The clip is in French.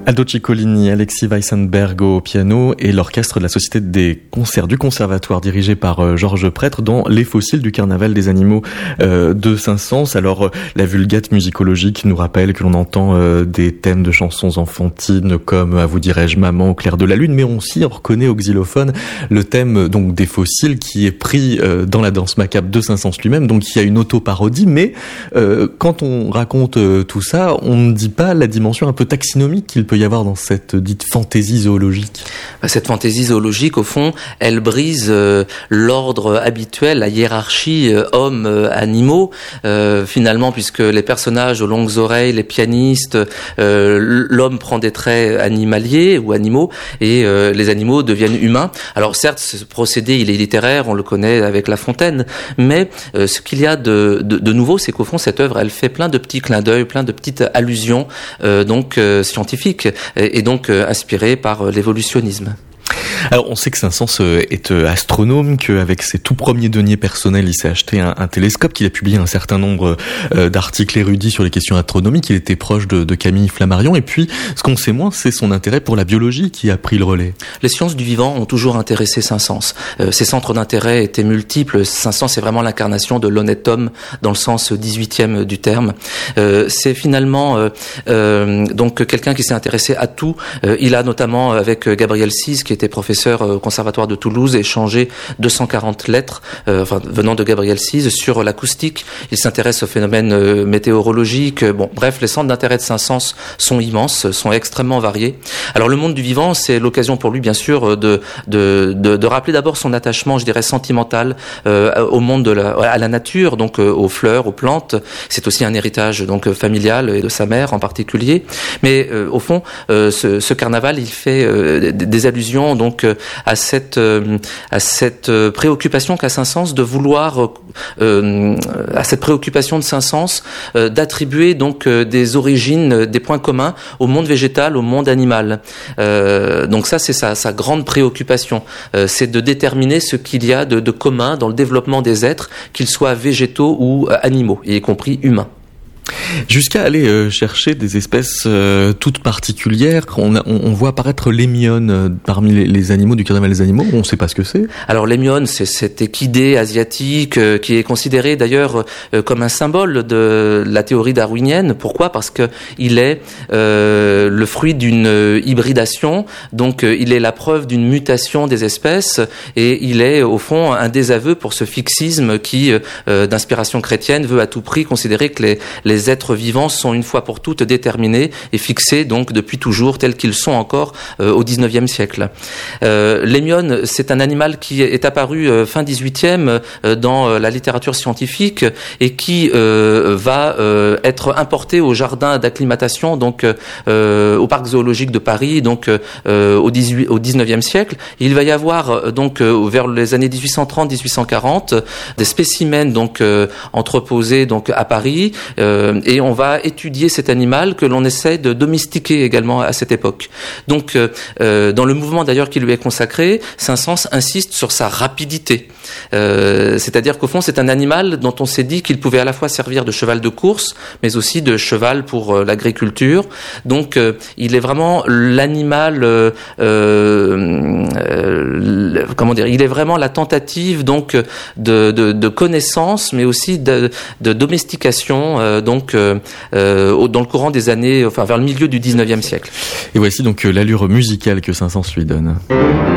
Aldo Ciccolini, Alexis Weissenberg au piano et l'orchestre de la Société des concerts du Conservatoire dirigé par Georges Prêtre dans Les fossiles du carnaval des animaux de Saint-Saëns. Alors la vulgate musicologique nous rappelle que l'on entend des thèmes de chansons enfantines comme À vous dirai-je maman au clair de la lune, mais on reconnaît au xylophone le thème donc des fossiles qui est pris dans la danse macabre de Saint-Saëns lui-même, donc il y a une auto-parodie, mais quand on raconte tout ça, on ne dit pas la dimension un peu taxinomique qu'il peut y avoir dans cette dite fantaisie zoologique. Cette fantaisie zoologique, au fond, elle brise l'ordre habituel, la hiérarchie hommes-animaux, finalement, puisque les personnages aux longues oreilles, les pianistes, l'homme prend des traits animaliers ou animaux, et les animaux deviennent humains. Alors certes, ce procédé, il est littéraire, on le connaît avec La Fontaine, mais ce qu'il y a de nouveau, c'est qu'au fond, cette œuvre, elle fait plein de petits clins d'œil, plein de petites allusions scientifiques, et donc inspiré par l'évolutionnisme. Alors on sait que Saint-Saëns est astronome, qu'avec ses tout premiers deniers personnels il s'est acheté un télescope, qu'il a publié un certain nombre d'articles érudits sur les questions astronomiques, il était proche de Camille Flammarion, et puis ce qu'on sait moins c'est son intérêt pour la biologie qui a pris le relais. Les sciences du vivant ont toujours intéressé Saint-Saëns. Ses centres d'intérêt étaient multiples. Saint-Saëns c'est vraiment l'incarnation de l'honnête homme dans le sens 18e du terme. C'est finalement donc quelqu'un qui s'est intéressé à tout. Il a notamment avec Gabriel Cisse, qui était professeur au Conservatoire de Toulouse, échangé 240 lettres venant de Gabriel Cisse sur l'acoustique. Il s'intéresse aux phénomènes météorologiques. Bon, bref, les centres d'intérêt de Saint-Saëns sont immenses, sont extrêmement variés. Alors le monde du vivant, c'est l'occasion pour lui, bien sûr, de rappeler d'abord son attachement, je dirais, sentimental au monde à la nature, donc aux fleurs, aux plantes. C'est aussi un héritage donc familial et de sa mère en particulier. Mais au fond, ce carnaval, il fait des allusions donc à cette préoccupation qu'a Saint-Saëns de vouloir à cette préoccupation de Saint-Saëns d'attribuer donc des origines, des points communs au monde végétal, au monde animal. Donc ça c'est sa grande préoccupation, c'est de déterminer ce qu'il y a de commun dans le développement des êtres, qu'ils soient végétaux ou animaux, y compris humains. Jusqu'à aller chercher des espèces toutes particulières. On voit apparaître l'émione parmi les animaux du carnaval des animaux. On ne sait pas ce que c'est. Alors l'émione, c'est cet équidé asiatique qui est considéré d'ailleurs comme un symbole de la théorie darwinienne. Pourquoi ? Parce que il est le fruit d'une hybridation. Donc il est la preuve d'une mutation des espèces, et il est au fond un désaveu pour ce fixisme qui, d'inspiration chrétienne, veut à tout prix considérer que les êtres vivants sont une fois pour toutes déterminés et fixés donc depuis toujours tels qu'ils sont encore au 19e siècle. L'émione, c'est un animal qui est apparu fin 18e dans la littérature scientifique et qui va être importé au jardin d'acclimatation, donc au parc zoologique de Paris, donc au 19e siècle. Il va y avoir donc vers les années 1830-1840 des spécimens donc entreposés donc à Paris. Et on va étudier cet animal que l'on essaie de domestiquer également à cette époque. Donc, dans le mouvement d'ailleurs qui lui est consacré, Saint-Saëns insiste sur sa rapidité. C'est-à-dire qu'au fond, c'est un animal dont on s'est dit qu'il pouvait à la fois servir de cheval de course, mais aussi de cheval pour l'agriculture. Donc, il est vraiment l'animal, il est vraiment la tentative donc de connaissance, mais aussi de domestication. Donc dans le courant des années, vers le milieu du 19e siècle. Et voici donc l'allure musicale que Saint-Saëns lui donne.